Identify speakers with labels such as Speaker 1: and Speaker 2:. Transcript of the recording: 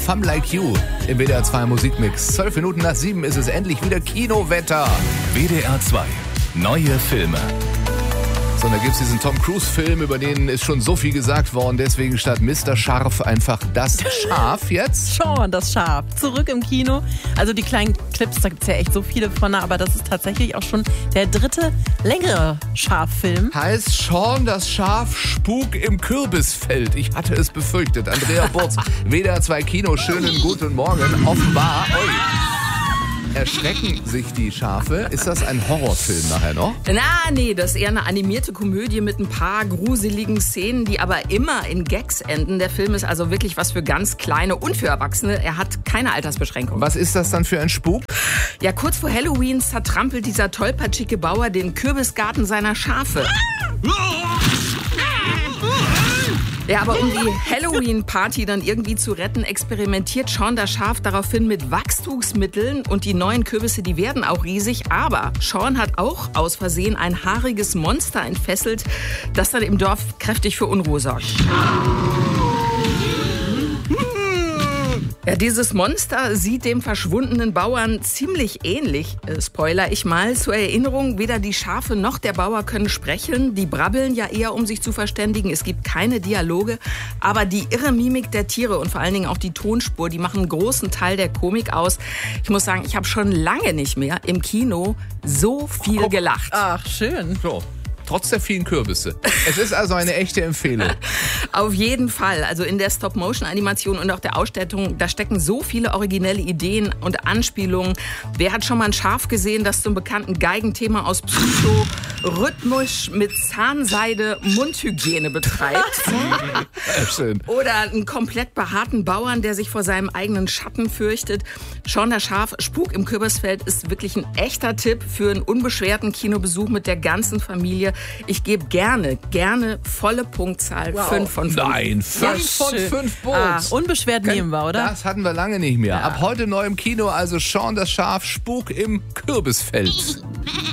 Speaker 1: Femme Like You im WDR 2 Musikmix. 12 Minuten nach 7 ist es endlich wieder Kinowetter.
Speaker 2: WDR 2, neue Filme.
Speaker 1: So, und da gibt es diesen Tom Cruise-Film, über den ist schon so viel gesagt worden. Deswegen statt Mr. Scharf einfach das Schaf jetzt.
Speaker 3: Sean, das Schaf. Zurück im Kino. Also die kleinen Clips, da gibt es ja echt so viele von, aber das ist tatsächlich auch schon der dritte längere Schaffilm.
Speaker 1: Heißt Sean, das Schaf, Spuk im Kürbisfeld. Ich hatte es befürchtet. Andrea Burz, WDR 2 Kino, schönen guten Morgen. Offenbar, erschrecken sich die Schafe. Ist das ein Horrorfilm nachher noch?
Speaker 4: Nee, das ist eher eine animierte Komödie mit ein paar gruseligen Szenen, die aber immer in Gags enden. Der Film ist also wirklich was für ganz Kleine und für Erwachsene. Er hat keine Altersbeschränkung.
Speaker 1: Was ist das dann für ein Spuk?
Speaker 4: Ja, kurz vor Halloween zertrampelt dieser tollpatschige Bauer den Kürbisgarten seiner Schafe. Ja, aber um die Halloween-Party dann irgendwie zu retten, experimentiert Sean das Schaf daraufhin mit Wachstumsmitteln und die neuen Kürbisse, die werden auch riesig. Aber Sean hat auch aus Versehen ein haariges Monster entfesselt, das dann im Dorf kräftig für Unruhe sorgt. Ja, dieses Monster sieht dem verschwundenen Bauern ziemlich ähnlich. Spoiler ich mal. Zur Erinnerung, weder die Schafe noch der Bauer können sprechen. Die brabbeln ja eher, um sich zu verständigen. Es gibt keine Dialoge. Aber die irre Mimik der Tiere und vor allen Dingen auch die Tonspur, die machen einen großen Teil der Komik aus. Ich muss sagen, ich habe schon lange nicht mehr im Kino so viel gelacht.
Speaker 3: Ach, schön.
Speaker 1: So. Trotz der vielen Kürbisse. Es ist also eine echte Empfehlung.
Speaker 4: Auf jeden Fall. Also in der Stop-Motion-Animation und auch der Ausstattung, da stecken so viele originelle Ideen und Anspielungen. Wer hat schon mal ein Schaf gesehen, das zum bekannten Geigenthema aus Psycho rhythmisch mit Zahnseide Mundhygiene betreibt?
Speaker 1: Schön.
Speaker 4: Oder einen komplett behaarten Bauern, der sich vor seinem eigenen Schatten fürchtet. Sean das Schaf, Spuk im Kürbisfeld ist wirklich ein echter Tipp für einen unbeschwerten Kinobesuch mit der ganzen Familie. Ich gebe gerne volle Punktzahl. 5 von 5.
Speaker 1: Nein, 5 von 5 Boots.
Speaker 3: Unbeschwert nehmen wir, oder?
Speaker 1: Das hatten wir lange nicht mehr.
Speaker 4: Ja.
Speaker 1: Ab heute neu im Kino, also Sean das Schaf, Spuk im Kürbisfeld.